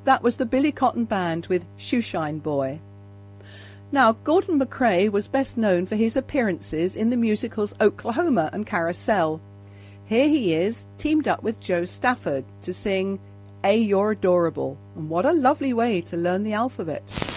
That was the Billy Cotton Band with Shoeshine Boy. Now, Gordon MacRae was best known for his appearances in the musicals Oklahoma and Carousel. Here he is, teamed up with Joe Stafford to sing A You're Adorable. And what a lovely way to learn the alphabet.